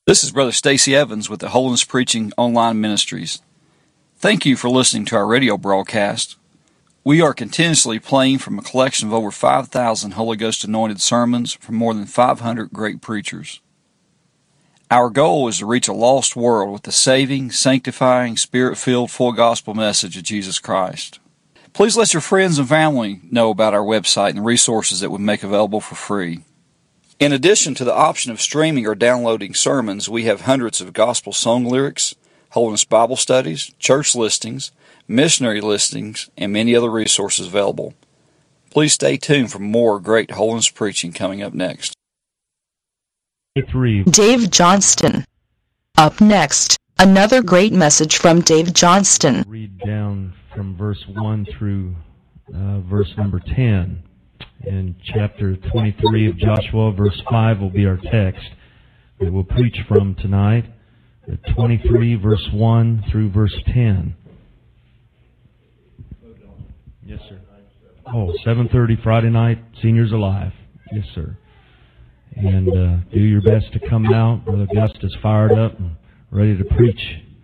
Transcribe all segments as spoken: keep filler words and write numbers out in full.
This is Brother Stacy Evans with the Holiness Preaching Online Ministries. Thank you for listening to our radio broadcast. We are continuously playing from a collection of over five thousand Holy Ghost anointed sermons from more than five hundred great preachers. Our goal is to reach a lost world with the saving, sanctifying, spirit-filled, full gospel message of Jesus Christ. Please let your friends and family know about our website and the resources that we make available for free. In addition to the option of streaming or downloading sermons, we have hundreds of gospel song lyrics, Holiness Bible studies, church listings, missionary listings, and many other resources available. Please stay tuned for more great holiness preaching coming up next. Dave Johnston. Up next, another great message from Dave Johnston. Read down from verse one through uh, verse number ten. In chapter twenty-three of Joshua, verse five will be our text that we'll preach from tonight. twenty-three, verse one through verse ten. Yes, sir. Oh, seven thirty Friday night, Seniors Alive. Yes, sir. And uh, do your best to come out. Brother Gus is fired up and ready to preach.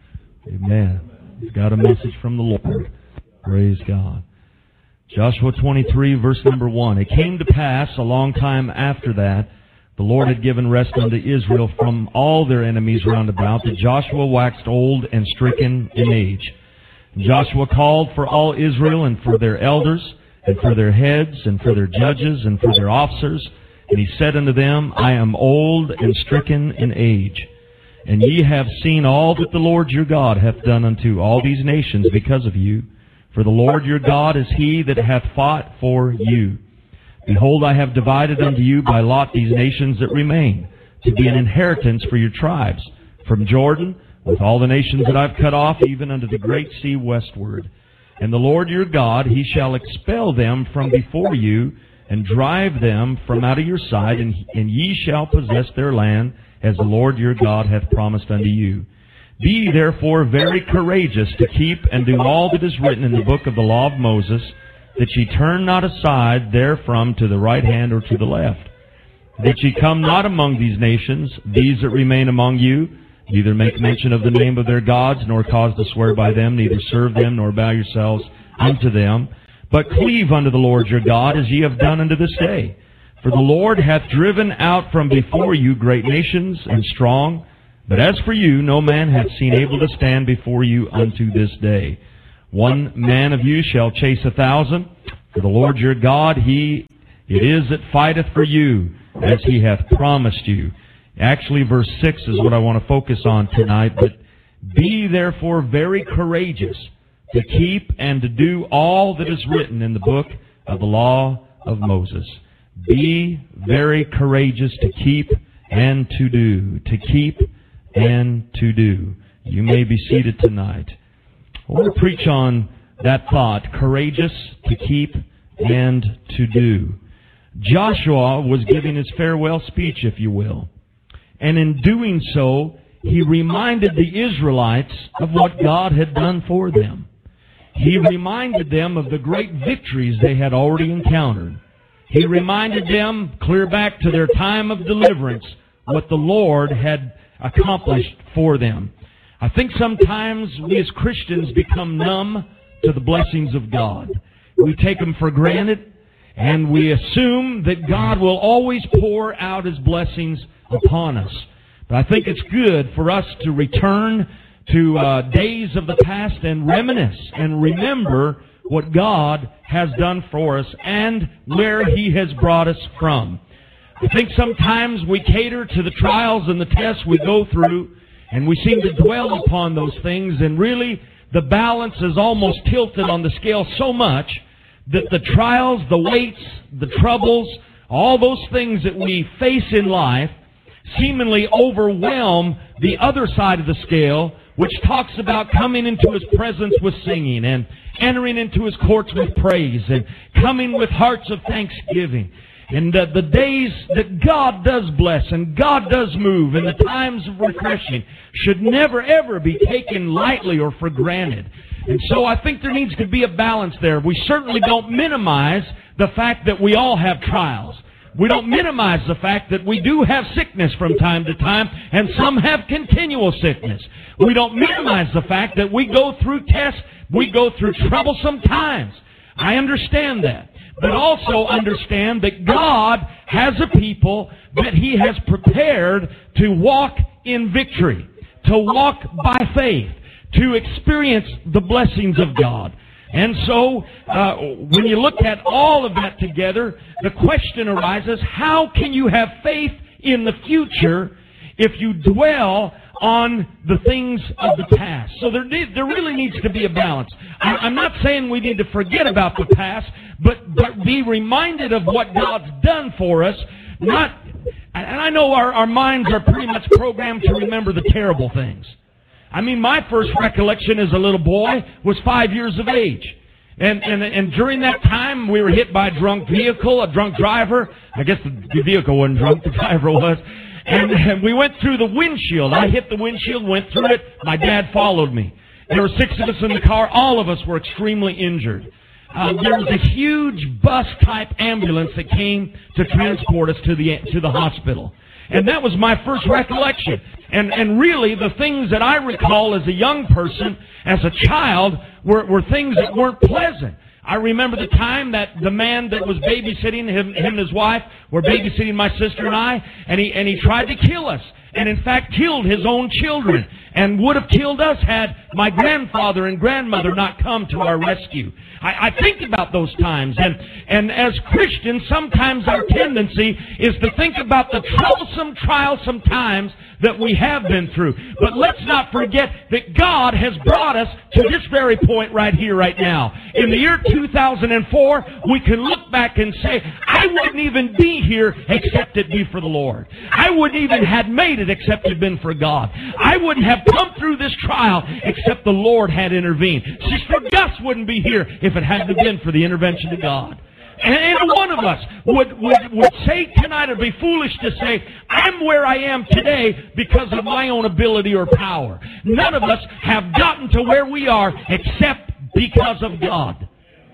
Amen. He's got a message from the Lord. Praise God. Joshua twenty-three, verse number one. It came to pass a long time after that, the Lord had given rest unto Israel from all their enemies round about, that Joshua waxed old and stricken in age. And Joshua called for all Israel, and for their elders, and for their heads, and for their judges, and for their officers. And he said unto them, I am old and stricken in age. And ye have seen all that the Lord your God hath done unto all these nations because of you. For the Lord your God is he that hath fought for you. Behold, I have divided unto you by lot these nations that remain, to be an inheritance for your tribes, from Jordan, with all the nations that I've cut off, even unto the great sea westward. And the Lord your God, he shall expel them from before you, and drive them from out of your sight, and, and ye shall possess their land, as the Lord your God hath promised unto you. Be ye therefore very courageous to keep and do all that is written in the book of the law of Moses, that ye turn not aside therefrom to the right hand or to the left, that ye come not among these nations, these that remain among you, neither make mention of the name of their gods, nor cause to swear by them, neither serve them, nor bow yourselves unto them, but cleave unto the Lord your God, as ye have done unto this day. For the Lord hath driven out from before you great nations and strong, but as for you, no man hath seen able to stand before you unto this day. One man of you shall chase a thousand, for the Lord your God, he it is that fighteth for you, as he hath promised you. Actually, verse six is what I want to focus on tonight. But be therefore very courageous to keep and to do all that is written in the book of the law of Moses. Be very courageous to keep and to do. To keep and to do. You may be seated tonight. I want to preach on that thought, courageous to keep and to do. Joshua was giving his farewell speech, if you will. And in doing so, he reminded the Israelites of what God had done for them. He reminded them of the great victories they had already encountered. He reminded them, clear back to their time of deliverance, what the Lord had accomplished for them. I think sometimes we as Christians become numb to the blessings of God. We take them for granted, and we assume that God will always pour out His blessings upon us. But I think it's good for us to return to uh, days of the past and reminisce and remember what God has done for us and where He has brought us from. I think sometimes we cater to the trials and the tests we go through, and we seem to dwell upon those things, and really the balance is almost tilted on the scale so much that the trials, the weights, the troubles, all those things that we face in life seemingly overwhelm the other side of the scale, which talks about coming into His presence with singing and entering into His courts with praise and coming with hearts of thanksgiving. And uh, the days that God does bless and God does move and the times of refreshing should never ever be taken lightly or for granted. And so I think there needs to be a balance there. We certainly don't minimize the fact that we all have trials. We don't minimize the fact that we do have sickness from time to time, and some have continual sickness. We don't minimize the fact that we go through tests, we go through troublesome times. I understand that. But also understand that God has a people that He has prepared to walk in victory, to walk by faith, to experience the blessings of God. And so, uh, when you look at all of that together, the question arises, how can you have faith in the future if you dwell on the things of the past? So there, there really needs to be a balance. I, I'm not saying we need to forget about the past, but, but be reminded of what God's done for us. Not, and I know our, our minds are pretty much programmed to remember the terrible things. I mean, my first recollection as a little boy was five years of age. And, and, and during that time, we were hit by a drunk vehicle, a drunk driver. I guess the vehicle wasn't drunk, the driver was. And, and we went through the windshield. I hit the windshield, went through it. My dad followed me. There were six of us in the car. All of us were extremely injured. Uh, there was a huge bus-type ambulance that came to transport us to the to the hospital. And that was my first recollection. And and really, the things that I recall as a young person, as a child, were, were things that weren't pleasant. I remember the time that the man that was babysitting, him, him and his wife, were babysitting my sister and I, and he, and he tried to kill us. And in fact killed his own children. And would have killed us had my grandfather and grandmother not come to our rescue. I, I think about those times. And, and as Christians, sometimes our tendency is to think about the troublesome, trialsome times that we have been through. But let's not forget that God has brought us to this very point right here, right now. In the year two thousand four, we can look back and say, I wouldn't even be here except it be for the Lord. I wouldn't even have made it except it had been for God. I wouldn't have come through this trial except the Lord had intervened. Sister Gus wouldn't be here if it hadn't been for the intervention of God. And any one of us would, would, would say tonight, or be foolish to say, I'm where I am today because of my own ability or power. None of us have gotten to where we are except because of God.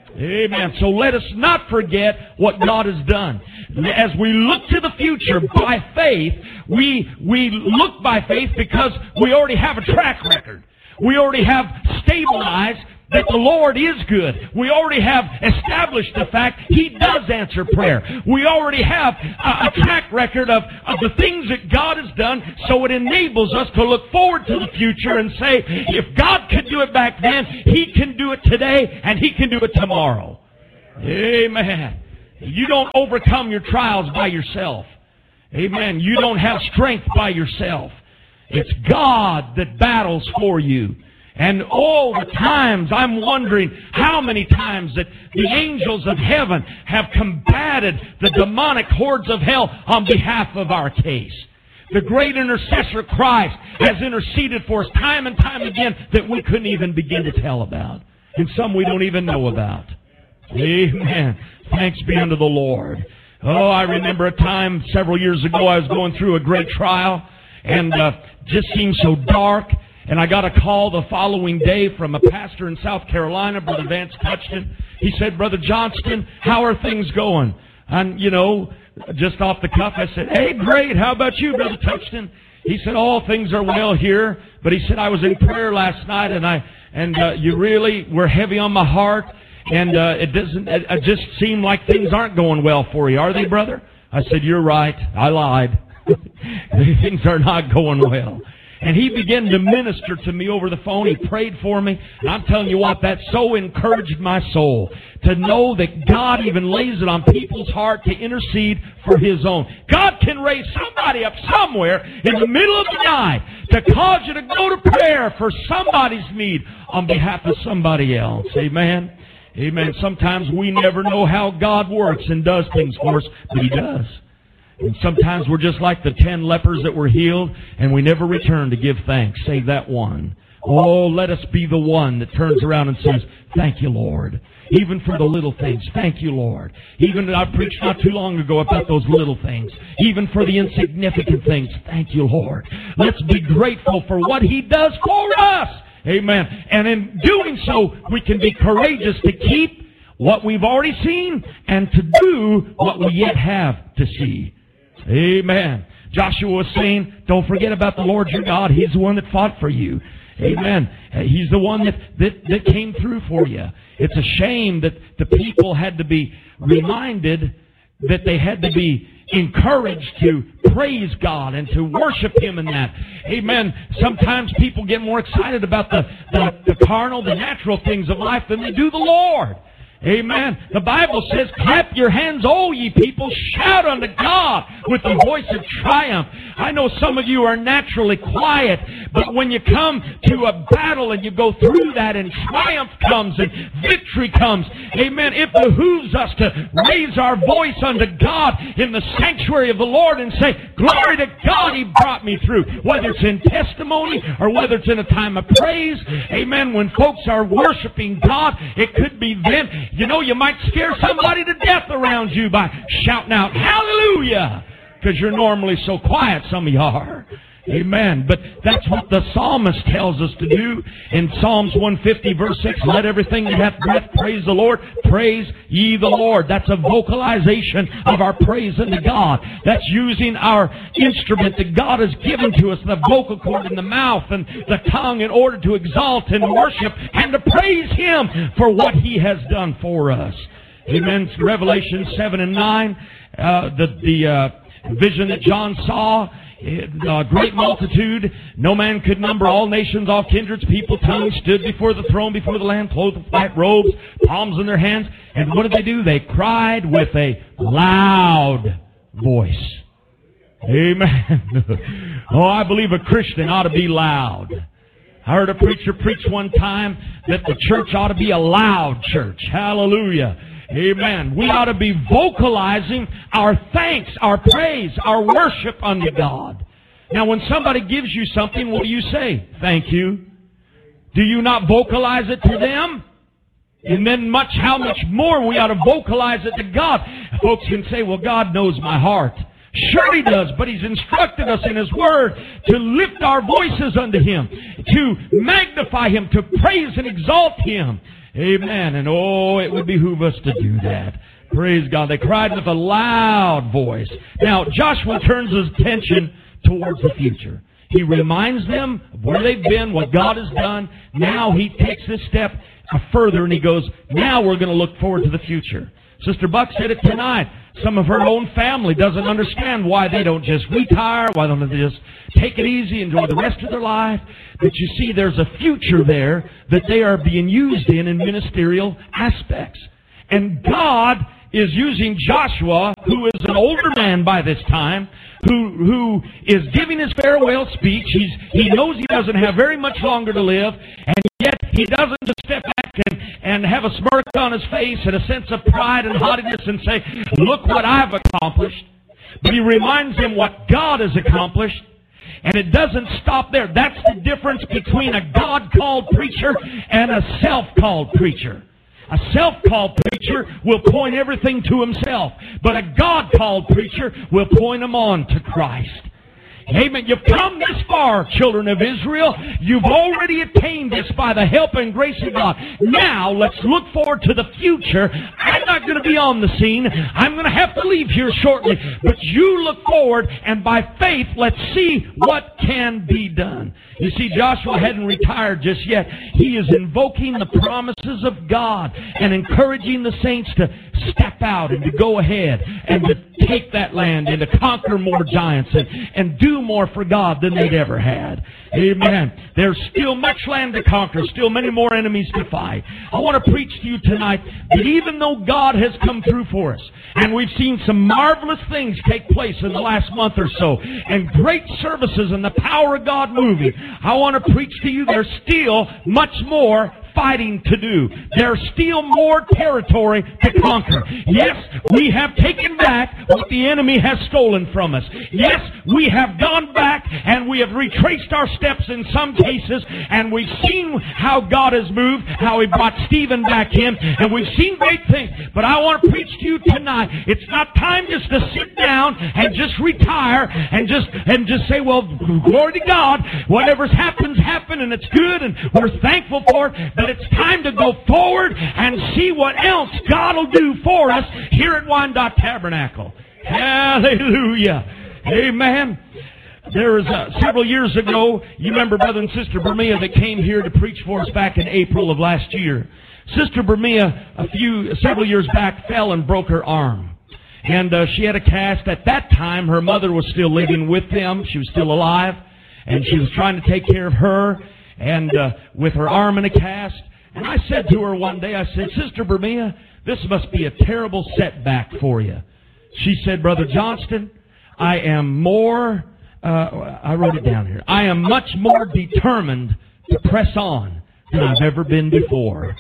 Amen. So let us not forget what God has done. As we look to the future by faith, we, we look by faith because we already have a track record. We already have stabilized that the Lord is good. We already have established the fact He does answer prayer. We already have a, a track record of, of the things that God has done, so it enables us to look forward to the future and say, if God could do it back then, He can do it today, and He can do it tomorrow. Amen. You don't overcome your trials by yourself. Amen. You don't have strength by yourself. It's God that battles for you. And all the times, I'm wondering how many times that the angels of heaven have combated the demonic hordes of hell on behalf of our case. The great intercessor Christ has interceded for us time and time again that we couldn't even begin to tell about. And some we don't even know about. Amen. Thanks be unto the Lord. Oh, I remember a time several years ago I was going through a great trial and uh, just seemed so dark. And I got a call the following day from a pastor in South Carolina, Brother Vance Touchton. He said, Brother Johnston, how are things going? And, you know, just off the cuff, I said, hey, great. How about you, Brother Touchton? He said, all things are well here. But he said, I was in prayer last night, and I and uh, you really were heavy on my heart. And uh, it doesn't. It, it just seemed like things aren't going well for you. Are they, brother? I said, you're right. I lied. Things are not going well. And he began to minister to me over the phone. He prayed for me. And I'm telling you what, that so encouraged my soul to know that God even lays it on people's heart to intercede for His own. God can raise somebody up somewhere in the middle of the night to cause you to go to prayer for somebody's need on behalf of somebody else. Amen. Amen. Sometimes we never know how God works and does things for us, but He does. And sometimes we're just like the ten lepers that were healed, and we never return to give thanks, save that one. Oh, let us be the one that turns around and says, thank you, Lord. Even for the little things, thank you, Lord. Even I preached not too long ago about those little things. Even for the insignificant things, thank you, Lord. Let's be grateful for what He does for us. Amen. And in doing so, we can be courageous to keep what we've already seen and to do what we yet have to see. Amen. Joshua was saying, don't forget about the Lord your God. He's the one that fought for you. Amen. He's the one that, that, that came through for you. It's a shame that the people had to be reminded that they had to be encouraged to praise God and to worship Him in that. Amen. Sometimes people get more excited about the, the, the carnal, the natural things of life than they do the Lord. Amen. The Bible says, clap your hands, O ye people, shout unto God with the voice of triumph. I know some of you are naturally quiet, but when you come to a battle and you go through that and triumph comes and victory comes, amen, it behooves us to raise our voice unto God in the sanctuary of the Lord and say, glory to God, He brought me through. Whether it's in testimony or whether it's in a time of praise, amen, when folks are worshiping God, it could be then. You know, you might scare somebody to death around you by shouting out, hallelujah, because you're normally so quiet, some of you are. Amen. But that's what the psalmist tells us to do in Psalms one fifty, verse six. Let everything that hath breath praise the Lord. Praise ye the Lord. That's a vocalization of our praise unto God. That's using our instrument that God has given to us, the vocal cord and the mouth and the tongue, in order to exalt and worship and to praise Him for what He has done for us. Amen. Revelation seven and nine, uh, the, the uh, vision that John saw, a great multitude, no man could number, all nations, all kindreds, people, tongues, stood before the throne, before the Lamb, clothed with white robes, palms in their hands. And what did they do? They cried with a loud voice. Amen. Oh, I believe a Christian ought to be loud. I heard a preacher preach one time that the church ought to be a loud church. Hallelujah. Amen. We ought to be vocalizing our thanks, our praise, our worship unto God. Now, when somebody gives you something, what do you say? Thank you. Do you not vocalize it to them? And then much, how much more we ought to vocalize it to God. Folks can say, well, God knows my heart. Sure He does, but He's instructed us in His Word to lift our voices unto Him, to magnify Him, to praise and exalt Him. Amen. And oh, it would behoove us to do that. Praise God. They cried with a loud voice. Now, Joshua turns his attention towards the future. He reminds them of where they've been, what God has done. Now he takes this step further and he goes, now we're going to look forward to the future. Sister Buck said it tonight. Some of her own family doesn't understand why they don't just retire, why don't they just take it easy, enjoy the rest of their life. But you see, there's a future there that they are being used in in ministerial aspects. And God is using Joshua, who is an older man by this time, who who is giving his farewell speech. He's, he knows he doesn't have very much longer to live, and yet he doesn't just step back and, and have a smirk on his face and a sense of pride and haughtiness and say, look what I've accomplished. But he reminds him what God has accomplished. And it doesn't stop there. That's the difference between a God-called preacher and a self-called preacher. A self-called preacher will point everything to himself, but a God-called preacher will point them on to Christ. Amen. You've come this far, children of Israel. You've already attained this by the help and grace of God. Now, let's look forward to the future. I'm not going to be on the scene. I'm going to have to leave here shortly. But you look forward, and by faith, let's see what can be done. You see, Joshua hadn't retired just yet. He is invoking the promises of God and encouraging the saints to step out and to go ahead and to take that land and to conquer more giants and, and do more for God than they'd ever had. Amen. There's still much land to conquer, still many more enemies to fight. I want to preach to you tonight that even though God has come through for us, and we've seen some marvelous things take place in the last month or so, and great services and the power of God moving, I want to preach to you there's still much more fighting to do. There's still more territory to conquer. Yes, we have taken back what the enemy has stolen from us. Yes, we have gone back and we have retraced our steps in some cases, and we've seen how God has moved, how He brought Stephen back in, and we've seen great things. But I want to preach to you tonight. It's not time just to sit down and just retire and just and just say, well, glory to God, whatever's happened, happened, and it's good, and we're thankful for it. But it's time to go forward and see what else God will do for us here at Wyandotte Tabernacle. Hallelujah. Amen. There was uh, several years ago, you remember Brother and Sister Bermia that came here to preach for us back in April of last year. Sister Bermia, a few, several years back, fell and broke her arm. And uh, she had a cast. At that time, her mother was still living with them. She was still alive. And she was trying to take care of her and uh, with her arm in a cast. And I said to her one day, I said, Sister Bermia, this must be a terrible setback for you. She said, Brother Johnston, I am more, uh, I wrote it down here, I am much more determined to press on than I've ever been before.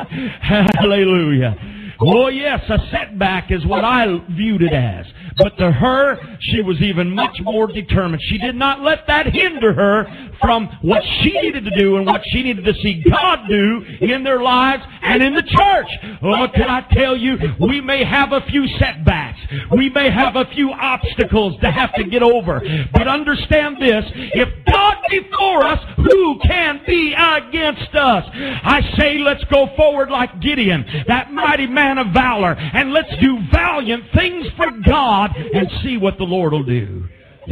Hallelujah. Oh yes, a setback is what I viewed it as. But to her, she was even much more determined. She did not let that hinder her from what she needed to do and what she needed to see God do in their lives and in the church. Oh, can I tell you, we may have a few setbacks. We may have a few obstacles to have to get over. But understand this, if God be for us, who can be against us? I say let's go forward like Gideon, that mighty man of valor, and let's do valiant things for God and see what the Lord will do.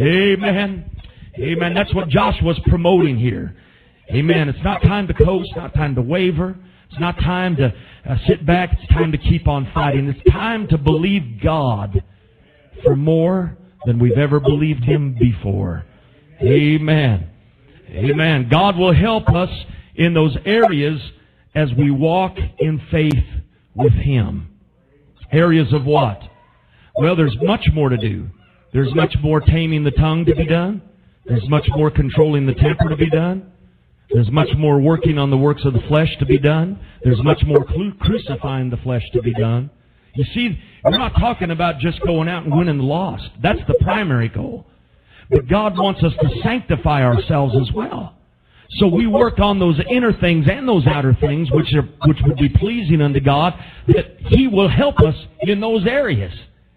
Amen. Amen. That's what Joshua's promoting here. Amen. It's not time to coast, not time to waver. It's not time to uh, sit back. It's time to keep on fighting. It's time to believe God for more than we've ever believed Him before. Amen. Amen. God will help us in those areas as we walk in faith with Him. Areas of what? Well, there's much more to do. There's much more taming the tongue to be done. There's much more controlling the temper to be done. There's much more working on the works of the flesh to be done. There's much more cru- crucifying the flesh to be done. You see, we're not talking about just going out and winning the lost. That's the primary goal. But God wants us to sanctify ourselves as well. So we work on those inner things and those outer things which are which would be pleasing unto God, that He will help us in those areas.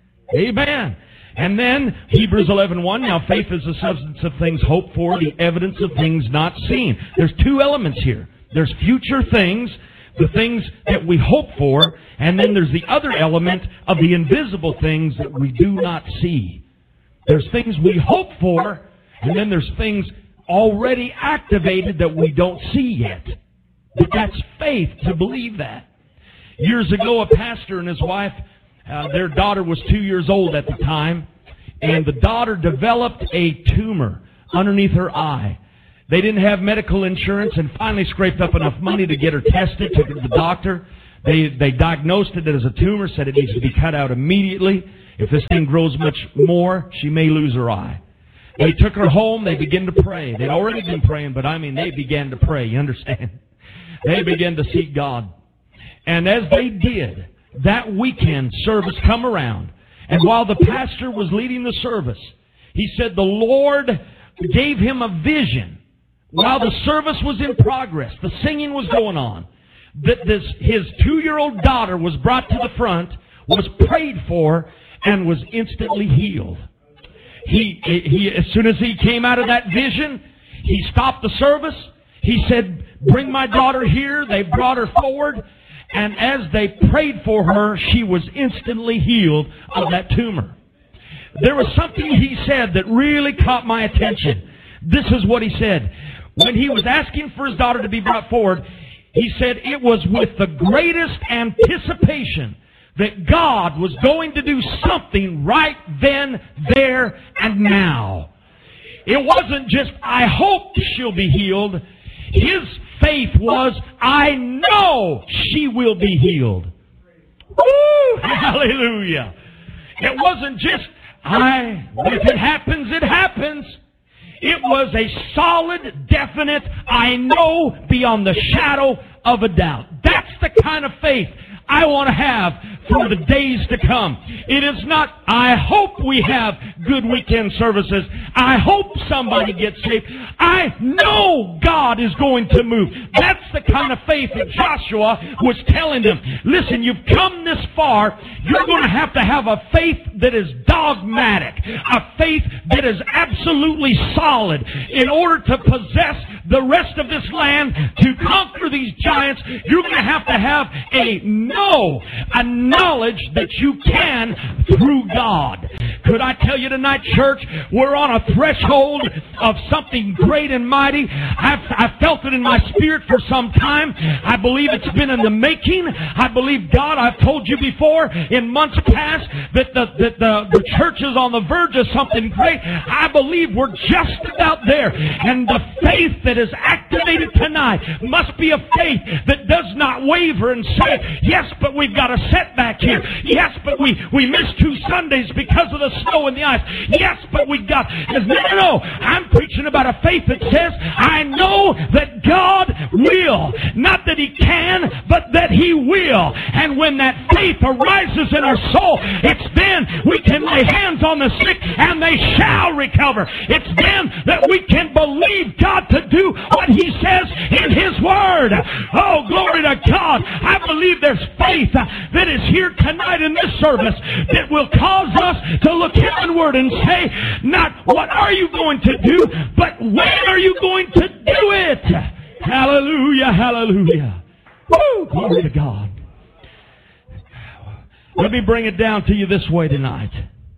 Amen. And then Hebrews eleven one, now faith is the substance of things hoped for, the evidence of things not seen. There's two elements here. There's future things, the things that we hope for, and then there's the other element of the invisible things that we do not see. There's things we hope for, and then there's things already activated that we don't see yet. But that's faith to believe that. Years ago, a pastor and his wife, uh, their daughter was two years old at the time, and the daughter developed a tumor underneath her eye. They didn't have medical insurance and finally scraped up enough money to get her tested, took her to the doctor. They, they diagnosed it as a tumor, said it needs to be cut out immediately. If this thing grows much more, she may lose her eye. They took her home. They began to pray. They'd already been praying, but I mean, they began to pray. You understand? They began to seek God. And as they did, that weekend service come around. And while the pastor was leading the service, he said the Lord gave him a vision. While the service was in progress, the singing was going on, that this, his two-year-old daughter was brought to the front, was prayed for, and was instantly healed. He, he, as soon as he came out of that vision, he stopped the service. He said, bring my daughter here. They brought her forward. And as they prayed for her, she was instantly healed of that tumor. There was something he said that really caught my attention. This is what he said. When he was asking for his daughter to be brought forward, he said it was with the greatest anticipation that God was going to do something right then, there, and now. It wasn't just, I hope she'll be healed. His faith was, I know she will be healed. Woo! Hallelujah. It wasn't just, I, if it happens, it happens. It was a solid, definite, I know beyond the shadow of a doubt. That's the kind of faith I want to have for the days to come. It is not, I hope we have good weekend services. I hope somebody gets saved. I know God is going to move. That's the kind of faith that Joshua was telling them. Listen, you've come this far. You're going to have to have a faith that is dogmatic. A faith that is absolutely solid. In order to possess the rest of this land, to conquer these giants, you're going to have to have a know, a knowledge that you can through God. Could I tell you tonight, church, we're on a threshold of something great and mighty. I've, I've felt it in my spirit for some time. I believe it's been in the making. I believe God, I've told you before in months past that the, that the, the church is on the verge of something great. I believe we're just about there. And the faith that is activated tonight must be a faith that does not waver and say, yes, but we've got a setback here. Yes, but we, we missed two Sundays because of the snow and the ice. Yes, but we got... No, no, no. I'm preaching about a faith that says, I know that God will. Not that He can, but that He will. And when that faith arises in our soul, it's then we can lay hands on the sick and they shall recover. It's then that we can believe God to do what He says in His Word. Oh, glory to God. I believe there's faith that is here tonight in this service that will cause us to look heavenward and say, not what are you going to do, but when are you going to do it? Hallelujah, hallelujah. Woo, glory to God. Let me bring it down to you this way tonight.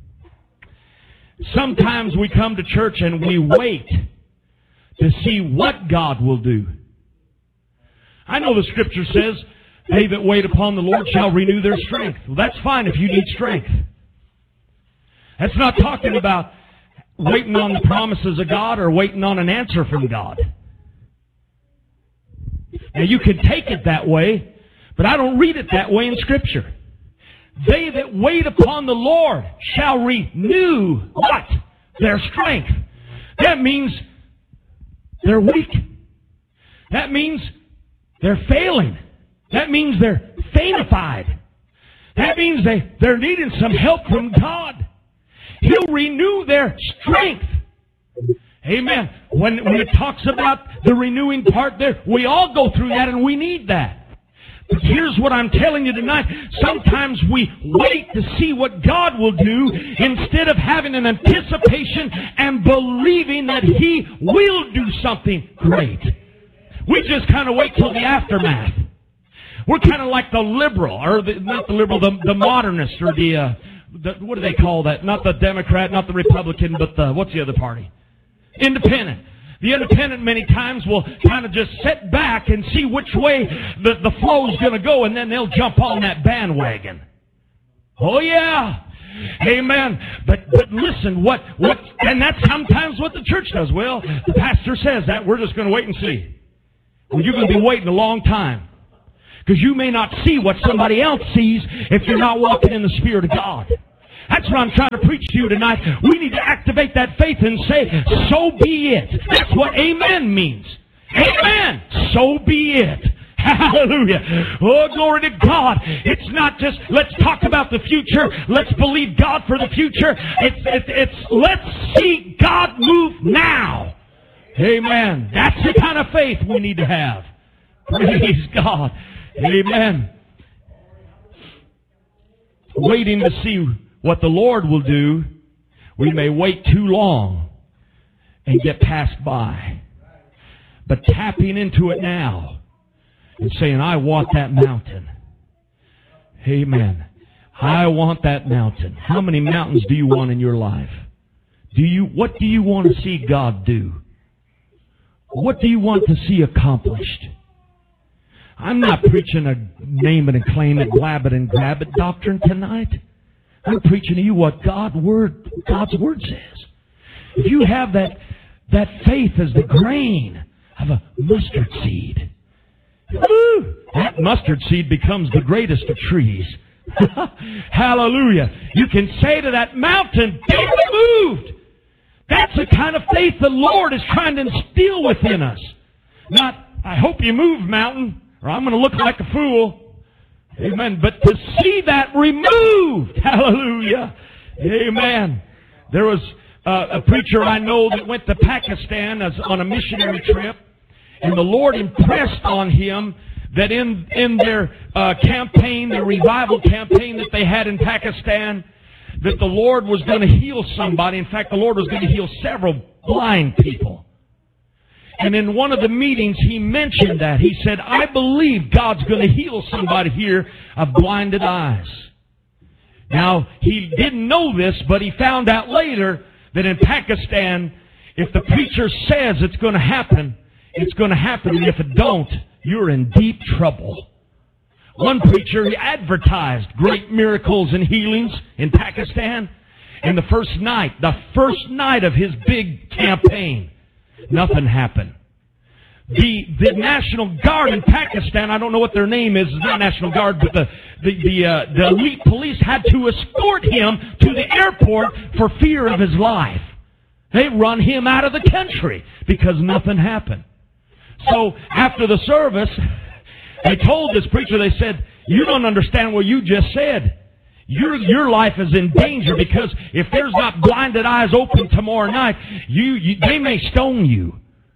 Sometimes we come to church and we wait to see what God will do. I know the Scripture says, they that wait upon the Lord shall renew their strength. Well, that's fine if you need strength. That's not talking about waiting on the promises of God or waiting on an answer from God. Now, you can take it that way, but I don't read it that way in Scripture. They that wait upon the Lord shall renew what? Their strength. That means they're weak. That means they're failing. That means they're faintified. That means they, they're needing some help from God. He'll renew their strength. Amen. When, when it talks about the renewing part there, we all go through that and we need that. But here's what I'm telling you tonight. Sometimes we wait to see what God will do instead of having an anticipation and believing that He will do something great. We just kind of wait till the aftermath. We're kind of like the liberal, or the, not the liberal, the, the modernist, or the, uh, the, what do they call that? Not the Democrat, not the Republican, but the, what's the other party? Independent. The independent many times will kind of just sit back and see which way the, the flow is going to go, and then they'll jump on that bandwagon. Oh yeah. Amen. But but listen, what what and that's sometimes what the church does. Well, the pastor says that, we're just going to wait and see. Well, you're going to be waiting a long time. Because you may not see what somebody else sees if you're not walking in the Spirit of God. That's what I'm trying to preach to you tonight. We need to activate that faith and say, so be it. That's what amen means. Amen. So be it. Hallelujah. Oh, glory to God. It's not just, let's talk about the future. Let's believe God for the future. It's, it's, it's let's see God move now. Amen. That's the kind of faith we need to have. Praise God. Amen. Waiting to see what the Lord will do, we may wait too long and get passed by. But tapping into it now and saying, I want that mountain. Amen. I want that mountain. How many mountains do you want in your life? Do you, what do you want to see God do? What do you want to see accomplished? I'm not preaching a name it and claim it, blab it and grab it doctrine tonight. I'm preaching to you what God word, God's Word says. If you have that, that faith as the grain of a mustard seed, woo, that mustard seed becomes the greatest of trees. Hallelujah. You can say to that mountain, be removed. That's the kind of faith the Lord is trying to instill within us. Not, I hope you move, mountain, or I'm going to look like a fool. Amen. But to see that removed, hallelujah, amen. There was uh, a preacher I know that went to Pakistan as on a missionary trip, and the Lord impressed on him that in in their uh, campaign, their revival campaign that they had in Pakistan, that the Lord was going to heal somebody. In fact, the Lord was going to heal several blind people. And in one of the meetings, he mentioned that. He said, I believe God's going to heal somebody here of blinded eyes. Now, he didn't know this, but he found out later that in Pakistan, if the preacher says it's going to happen, it's going to happen. And if it don't, you're in deep trouble. One preacher, he advertised great miracles and healings in Pakistan. And the first night, the first night of his big campaign, nothing happened. The the National Guard in Pakistan, I don't know what their name is, it's not National Guard, but the the the, uh, the elite police had to escort him to the airport for fear of his life. They run him out of the country because nothing happened. So after the service, they told this preacher, they said, you don't understand what you just said. Your, your life is in danger because if there's not blinded eyes open tomorrow night, you, you they may stone you.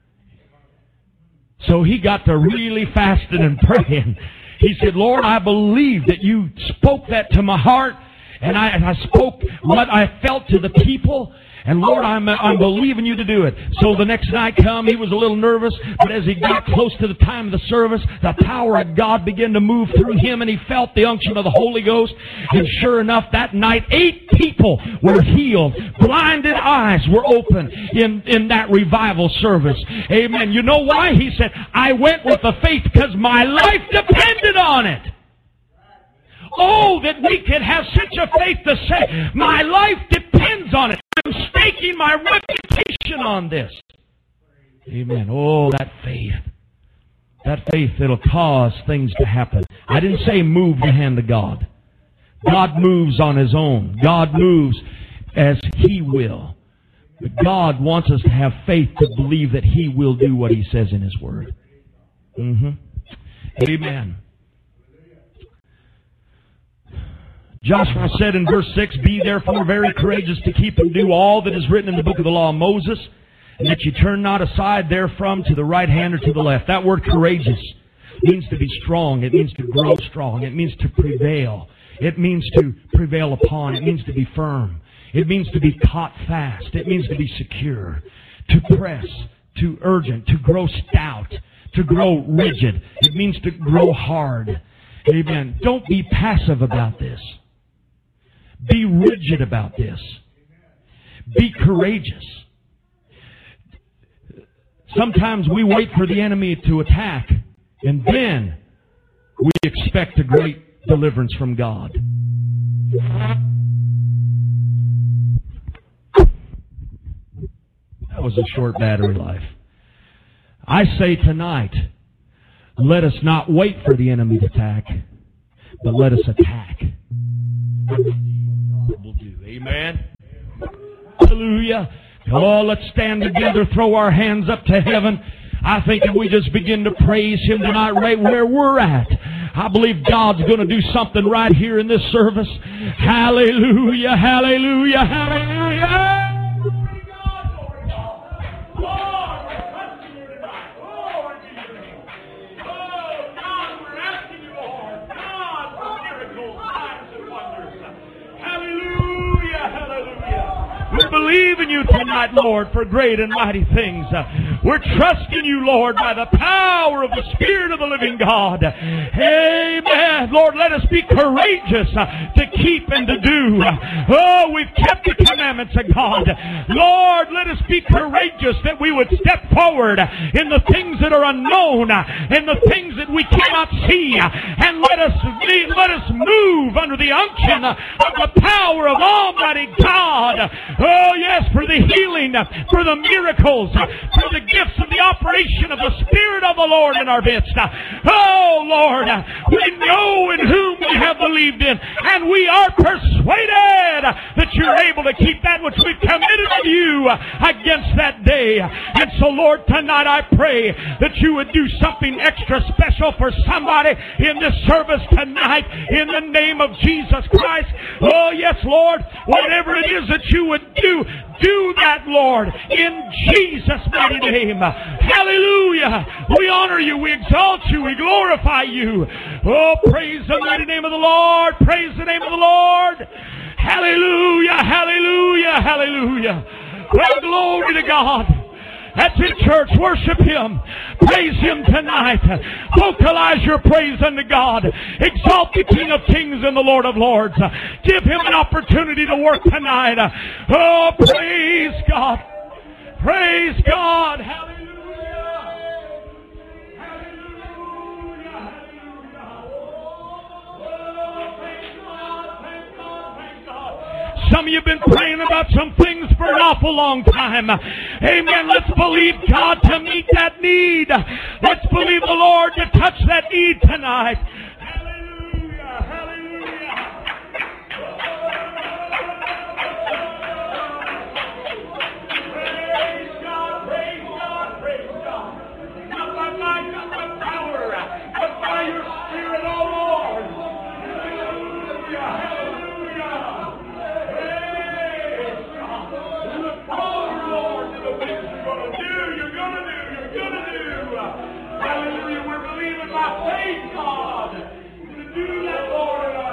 So he got to really fasting and praying. He said, Lord, I believe that you spoke that to my heart, and I, and I spoke what I felt to the people. And Lord, I'm, I'm believing you to do it. So the next night come, he was a little nervous, but as he got close to the time of the service, the power of God began to move through him, and he felt the unction of the Holy Ghost. And sure enough, that night, eight people were healed. Blinded eyes were open in, in that revival service. Amen. You know why? He said, I went with the faith because my life depended on it. Oh, that we could have such a faith to say, my life depends on it. I'm staking my reputation on this. Amen. Oh, that faith. That faith that'll cause things to happen. I didn't say move the hand of God. God moves on His own. God moves as He will. But God wants us to have faith to believe that He will do what He says in His Word. Mm-hmm. Amen. Joshua said in verse six, be therefore very courageous to keep and do all that is written in the book of the law of Moses, and that you turn not aside therefrom to the right hand or to the left. That word courageous means to be strong. It means to grow strong. It means to prevail. It means to prevail upon. It means to be firm. It means to be caught fast. It means to be secure. To press. To urgent. To grow stout. To grow rigid. It means to grow hard. Amen. Don't be passive about this. Be rigid about this. Be courageous. Sometimes we wait for the enemy to attack, and then we expect a great deliverance from God. That was a short battery life. I say tonight, let us not wait for the enemy to attack, but let us attack. Will do. Amen. Hallelujah. Oh, let's stand together, throw our hands up to heaven. I think if we just begin to praise Him tonight right where we're at, I believe God's going to do something right here in this service. Hallelujah, hallelujah, hallelujah. We believe in you tonight, Lord, for great and mighty things. We're trusting you, Lord, by the power of the Spirit of the living God. Amen. Lord, let us be courageous to keep and to do. Oh, we've kept the commandments of God. Lord, let us be courageous that we would step forward in the things that are unknown, in the things that we cannot see, and let us, let us move under the unction of the power of Almighty God. Oh, yes, for the healing, for the miracles, for the gifts of the operation of the Spirit of the Lord in our midst. Oh, Lord, we know in whom we have believed in, and we are persuaded persuaded that you're able to keep that which we've committed to you against that day. And so, Lord, tonight I pray that you would do something extra special for somebody in this service tonight in the name of Jesus Christ. Oh, yes, Lord, whatever it is that you would do, do that, Lord, in Jesus' mighty name. Hallelujah. We honor you. We exalt you. We glorify you. Oh, praise the mighty name of the Lord. Praise the name of the Lord. Hallelujah. Hallelujah. Hallelujah. Well, glory to God. That's it, church. Worship Him. Praise Him tonight. Vocalize your praise unto God. Exalt the King of Kings and the Lord of Lords. Give Him an opportunity to work tonight. Oh, praise God. Praise God. Hallelujah. Some of you have been praying about some things for an awful long time. Amen. Let's believe God to meet that need. Let's believe the Lord to touch that need tonight. Hallelujah. Hallelujah. Praise God. Praise God. Praise God. Not by might, not by power, but by your Spirit, O Lord. Hallelujah. Hallelujah. Hallelujah, we're believing by faith, God, to do that, Lord, in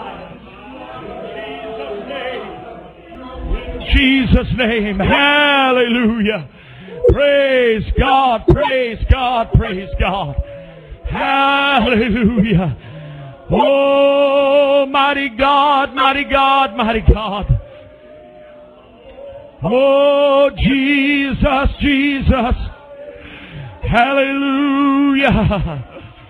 our lives. In Jesus' name. In Jesus' name. Hallelujah. Praise God, praise God, praise God. Hallelujah. Oh, mighty God, mighty God, mighty God. Oh, Jesus, Jesus. Hallelujah.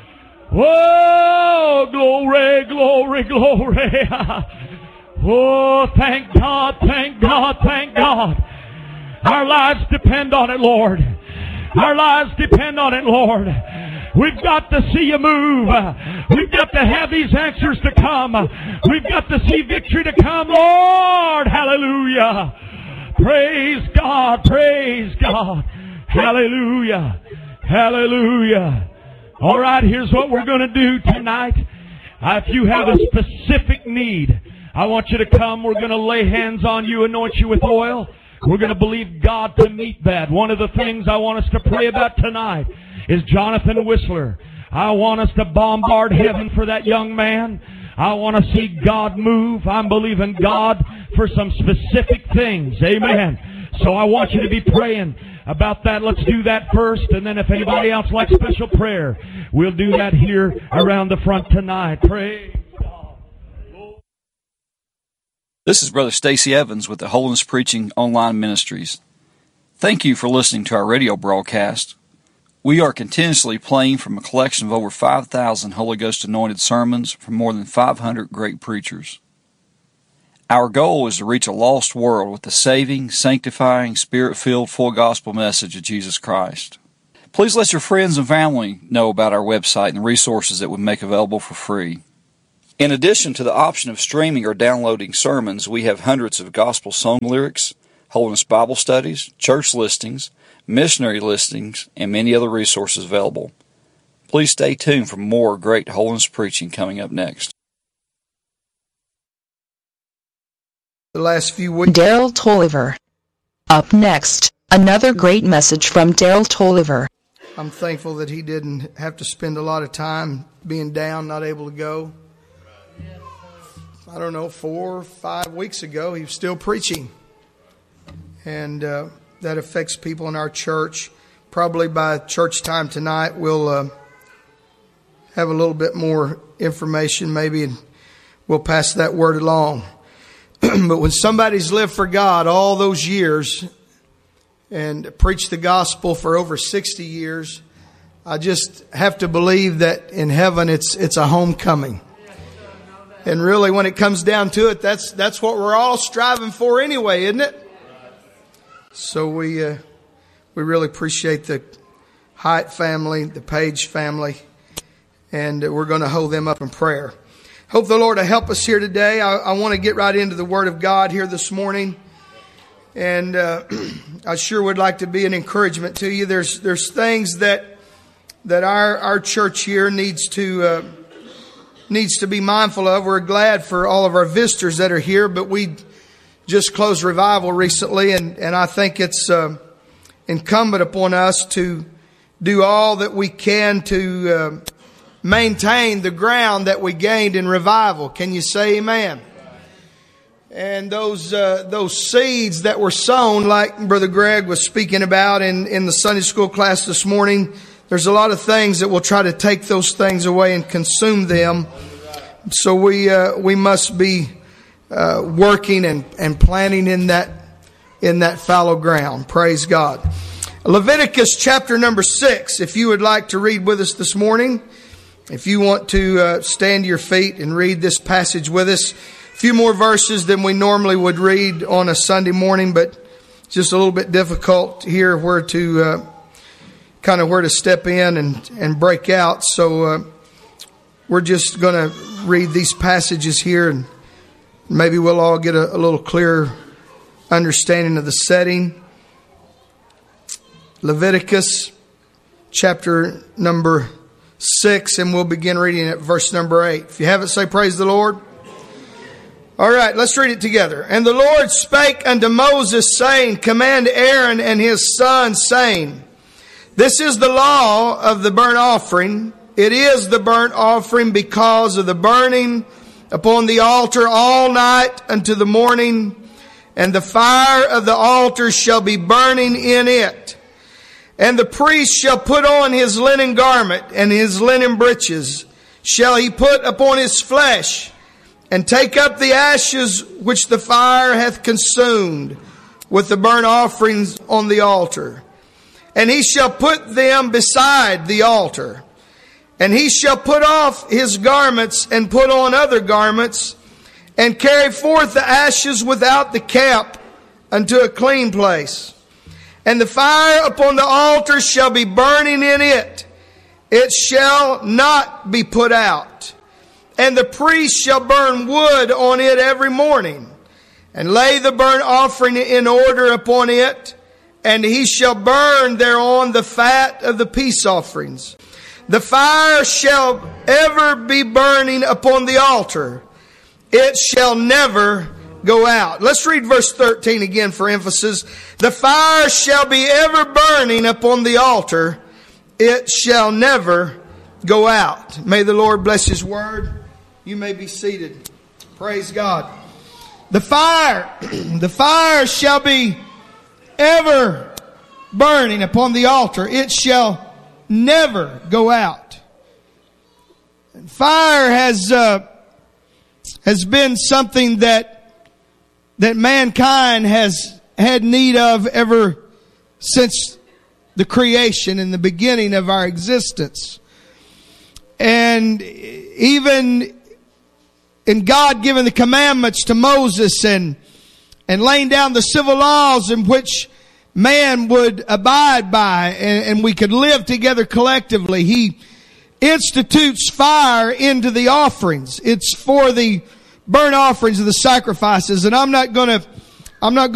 Oh, glory, glory, glory. Oh, thank God, thank God, thank God. Our lives depend on it, Lord. Our lives depend on it, Lord. We've got to see you move. We've got to have these answers to come. We've got to see victory to come, Lord. Hallelujah. Praise God, praise God. Hallelujah. Hallelujah. All right, here's what we're going to do tonight. Uh, if you have a specific need, I want you to come. We're going to lay hands on you, anoint you with oil. We're going to believe God to meet that. One of the things I want us to pray about tonight is Jonathan Whistler. I want us to bombard heaven for that young man. I want to see God move. I'm believing God for some specific things. Amen. So I want you to be praying about that. Let's do that first, and then if anybody else likes special prayer, we'll do that here around the front tonight. Praise God. This is Brother Stacy Evans with the Holiness Preaching Online Ministries. Thank you for listening to our radio broadcast. We are continuously playing from a collection of over five thousand Holy Ghost anointed sermons from more than five hundred great preachers. Our goal is to reach a lost world with the saving, sanctifying, Spirit-filled, full gospel message of Jesus Christ. Please let your friends and family know about our website and the resources that we make available for free. In addition to the option of streaming or downloading sermons, we have hundreds of gospel song lyrics, Holiness Bible studies, church listings, missionary listings, and many other resources available. Please stay tuned for more great holiness preaching coming up next. The last few weeks. Daryl Tolliver. Up next, another great message from Daryl Tolliver. I'm thankful that he didn't have to spend a lot of time being down, not able to go. I don't know, four or five weeks ago, he was still preaching. And uh, that affects people in our church. Probably by church time tonight, we'll uh, have a little bit more information maybe, and we'll pass that word along. But when somebody's lived for God all those years and preached the gospel for over sixty years, I just have to believe that in heaven it's it's a homecoming. And really, when it comes down to it, that's that's what we're all striving for anyway, isn't it? So we uh, we really appreciate the Hyatt family, the Page family, and we're going to hold them up in prayer. Hope the Lord will help us here today. I, I want to get right into the Word of God here this morning. And uh, I sure would like to be an encouragement to you. There's there's things that that our our church here needs to uh, needs to be mindful of. We're glad for all of our visitors that are here, but we just closed revival recently, and and I think it's uh, incumbent upon us to do all that we can to uh, maintain the ground that we gained in revival. Can you say amen? And those uh, those seeds that were sown, like Brother Greg was speaking about in, in the Sunday school class this morning, there's a lot of things that will try to take those things away and consume them. So we uh, we must be uh, working and, and planting in that in that fallow ground. Praise God. Leviticus chapter number six. If you would like to read with us this morning, if you want to uh, stand to your feet and read this passage with us. A few more verses than we normally would read on a Sunday morning, but it's just a little bit difficult here where to uh, kind of where to step in and, and break out. So uh, we're just going to read these passages here, and maybe we'll all get a, a little clearer understanding of the setting. Leviticus chapter number six, and we'll begin reading at verse number eight. If you have it, say praise the Lord. All right, let's read it together. And the Lord spake unto Moses, saying, Command Aaron and his sons, saying, This is the law of the burnt offering. It is the burnt offering because of the burning upon the altar all night unto the morning, and the fire of the altar shall be burning in it. And the priest shall put on his linen garment, and his linen breeches shall he put upon his flesh, and take up the ashes which the fire hath consumed with the burnt offerings on the altar. And he shall put them beside the altar. And he shall put off his garments and put on other garments, and carry forth the ashes without the camp unto a clean place. And the fire upon the altar shall be burning in it. It shall not be put out. And the priest shall burn wood on it every morning, and lay the burnt offering in order upon it, and he shall burn thereon the fat of the peace offerings. The fire shall ever be burning upon the altar. It shall never go out. Let's read verse thirteen again for emphasis. The fire shall be ever burning upon the altar. It shall never go out. May the Lord bless His word. You may be seated. Praise God. The fire, the fire shall be ever burning upon the altar. It shall never go out. And fire has uh, has been something that that mankind has had need of ever since the creation and the beginning of our existence. And even in God giving the commandments to Moses and and laying down the civil laws in which man would abide by, and, and we could live together collectively, He institutes fire into the offerings. It's for the burnt offerings of the sacrifices. And I'm not going to, I'm not going